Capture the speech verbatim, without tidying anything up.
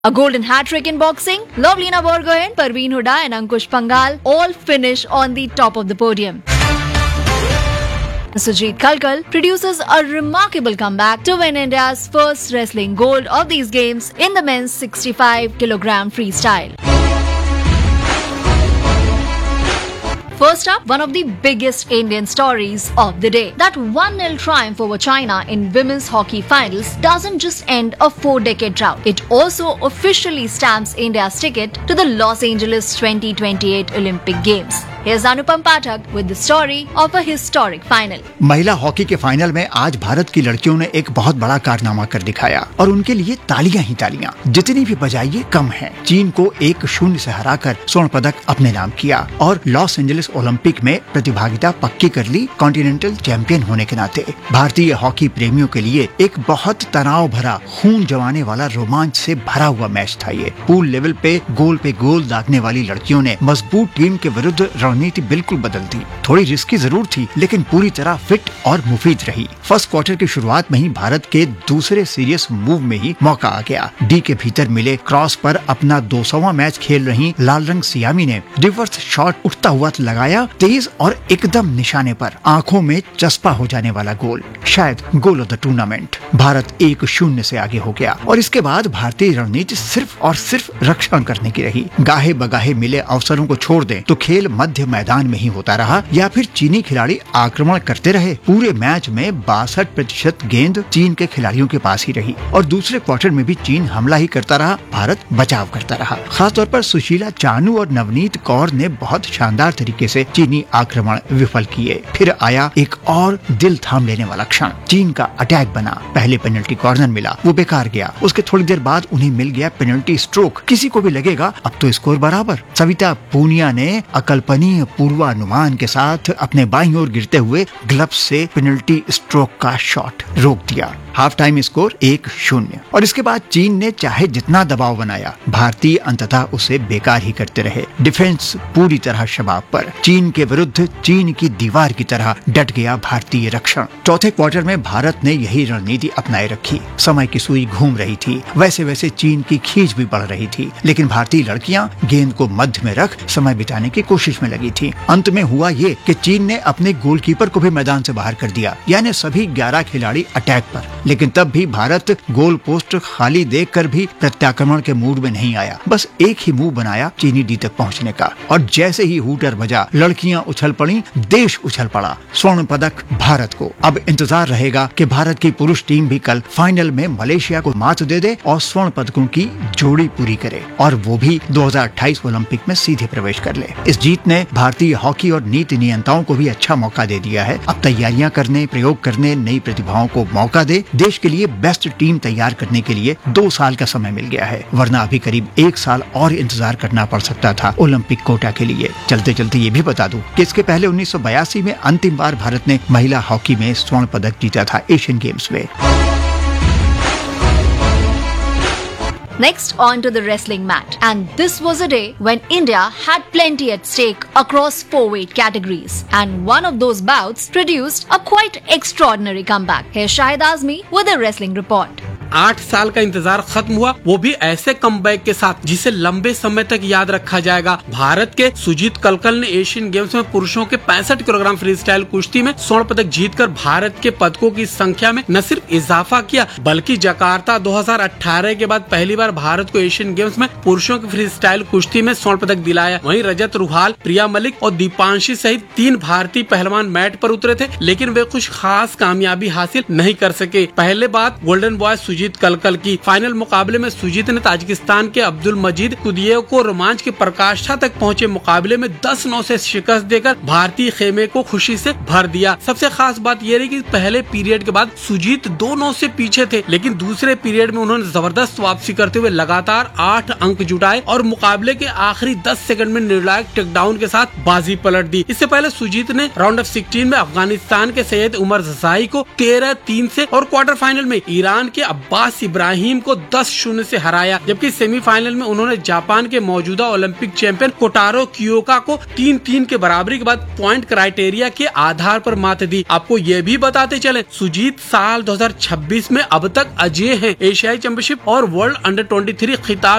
A golden hat-trick in boxing, Lovlina Borgohain, Parveen Huda and Ankush Pangal all finish on the top of the podium. Sujit Kalkal produces a remarkable comeback to win India's first wrestling gold of these games in the men's sixty-five kilogram freestyle. First up, one of the biggest Indian stories of the day. That one nil triumph over China in women's hockey finals doesn't just end a four-decade drought. It also officially stamps India's ticket to the Los Angeles twenty twenty-eight Olympic Games. Here's Anupam Pathak with the story of a historic final. महिला hockey के final में आज भारत की लड़कियों ने एक बहुत बड़ा कारनामा कर दिखाया और उनके लिए तालियां ही तालियां, जितनी भी बजाइए कम है। चीन को एक शून्य से हराकर स्वर्ण पदक अपने नाम किया और लॉस एंजलिस ओलंपिक में प्रतिभागिता पक्की कर ली कॉन्टिनेंटल चैंपियन होने के नाते। भारतीय हॉकी प्रेमियों के लिए एक बहुत तनाव भरा, खून जमाने वाला, रोमांच से भरा हुआ मैच था ये। पूल लेवल पे गोल पे गोल दागने वाली लड़कियों ने मजबूत टीम के विरुद्ध रणनीति बिल्कुल बदल दी। थोड़ी रिस्की जरूर थी, लेकिन पूरी तरह फिट और मुफीद रही। फर्स्ट क्वार्टर की शुरुआत में ही भारत के दूसरे सीरियस मूव में ही मौका आ गया। डी के भीतर मिले क्रॉस पर अपना दो सौवां मैच खेल रही लाल रंग सियामी ने रिवर्स शॉट उठता हुआ लगाया, तेज और एकदम निशाने पर, आंखों में चस्पा हो जाने वाला गोल, शायद goal of the tournament. Bharat एक शून्य से आगे हो गया और इसके बाद भारतीय रणनीति सिर्फ और सिर्फ रक्षण करने की रही। गाहे बगाहे मिले अवसरों को छोड़ दें तो खेल मध्य मैदान में ही होता रहा या फिर चीनी खिलाड़ी आक्रमण करते रहे। पूरे मैच में बासठ प्रतिशत गेंद चीन के खिलाड़ियों के पास ही रही और दूसरे क्वार्टर में भी चीन हमला ही करता रहा, भारत बचाव करता रहा। खासतौर पर सुशीला चानू और नवनीत कौर ने बहुत शानदार तरीके से चीनी आक्रमण विफल किए। फिर आया एक और दिल थाम लेने वाला क्षण, चीन का अटैक बना। पहले पेनल्टी कॉर्नर मिला, वो बेकार गया। उसके थोड़ी देर बाद उन्हें मिल गया पेनल्टी स्ट्रोक। किसी को भी लगेगा अब तो स्कोर बराबर। सविता पूनिया ने अकल्पनीय पूर्वानुमान के साथ अपने बाईं ओर गिरते हुए ग्लव्स से पेनल्टी स्ट्रोक का शॉट रोक दिया। हाफ टाइम स्कोर एक शून्य और इसके बाद चीन ने चाहे जितना दबाव बनाया, भारतीय अंततः उसे बेकार ही करते रहे। डिफेंस पूरी तरह शबाब पर। चीन के विरुद्ध चीन की दीवार की तरह डट गया भारतीय रक्षण। चौथे क्वार्टर में भारत ने यही रणनीति अपनाए रखी। समय की सुई घूम रही थी, वैसे वैसे चीन की खींच भी बढ़ रही थी, लेकिन भारतीय लड़कियां गेंद को मध्य में रख समय बिताने की कोशिश में लगी थी। अंत में हुआ ये कि चीन ने अपने गोलकीपर को भी मैदान से बाहर कर दिया, यानी सभी ग्यारह खिलाड़ी अटैक पर। लेकिन तब भी भारत गोल पोस्ट खाली देखकर भी प्रत्याक्रमण के मूड में नहीं आया। बस एक ही मूव बनाया चीनी डी तक पहुंचने का और जैसे ही हूटर बजा, लड़कियां उछल पड़ी, देश उछल पड़ा। स्वर्ण पदक भारत को। अब इंतजार रहेगा कि भारत की पुरुष टीम भी कल फाइनल में मलेशिया को मात दे दे और स्वर्ण पदकों की जोड़ी पूरी करे और वो भी दो हज़ार अट्ठाईस ओलंपिक में सीधे प्रवेश कर ले। इस जीत ने भारतीय हॉकी और नीति नियंताओं को भी अच्छा मौका दे दिया है। अब तैयारियां करने, प्रयोग करने, नई प्रतिभाओं को मौका दे। देश के लिए बेस्ट टीम तैयार करने के लिए दो साल का समय मिल गया है, वरना अभी करीब एक साल और इंतजार करना पड़ सकता था ओलंपिक कोटा के लिए। चलते चलते ये भी बता दूं कि इसके पहले उन्नीस सौ बयासी में अंतिम बार भारत ने महिला हॉकी में स्वर्ण पदक जीता था एशियन गेम्स में। Next, on to the wrestling mat. And this was a day when India had plenty at stake across four weight categories. And one of those bouts produced a quite extraordinary comeback. Here's Shahid Azmi with a wrestling report. आठ साल का इंतजार खत्म हुआ, वो भी ऐसे comeback के साथ जिसे लंबे समय तक याद रखा जाएगा। भारत के सुजीत कलकल ने एशियन गेम्स में पुरुषों के पैंसठ किलोग्राम फ्री स्टाइल कुश्ती में स्वर्ण पदक जीतकर भारत के पदकों की संख्या में न सिर्फ इजाफा किया, बल्कि जकार्ता दो हज़ार अठारह के बाद पहली बार भारत को एशियन गेम्स में पुरुषों की फ्री स्टाइल कुश्ती में स्वर्ण पदक दिलाया। वहीं रजत रुहाल, प्रिया मलिक और दीपांशी सहित तीन भारतीय पहलवान मैट पर उतरे थे, लेकिन वे कुछ खास कामयाबी हासिल नहीं कर सके। पहले बात गोल्डन बॉय सुजीत कलकल की। फाइनल मुकाबले में सुजीत ने ताजिकिस्तान के अब्दुल मजीद कुदियेव को रोमांच की पराकाष्ठा तक पहुंचे मुकाबले में दस नौ से शिकस्त देकर भारतीय खेमे को खुशी से भर दिया। सबसे खास बात यह रही कि पहले पीरियड के बाद सुजीत दो नौ से पीछे थे, लेकिन दूसरे पीरियड में उन्होंने जबरदस्त वापसी करते हुए लगातार आठ अंक जुटाए और मुकाबले के आखिरी दस सेकंड में निर्णायक टेकडाउन के साथ बाजी पलट दी। इससे पहले सुजीत ने राउंड ऑफ सिक्सटीन में अफगानिस्तान के सैयद उमर जसाई को तेरह तीन से और क्वार्टर फाइनल में ईरान के अब्बास इब्राहिम को दस शून्य से हराया, जबकि सेमीफाइनल में उन्होंने जापान के मौजूदा ओलंपिक चैंपियन कोटारो कियोका को तीन तीन के बराबरी के बाद पॉइंट क्राइटेरिया के आधार पर मात दी। आपको ये भी बताते चले, सुजीत साल दो हज़ार छब्बीस में अब तक अजेय हैं। एशियाई चैंपियनशिप और वर्ल्ड अंडर तेईस खिताब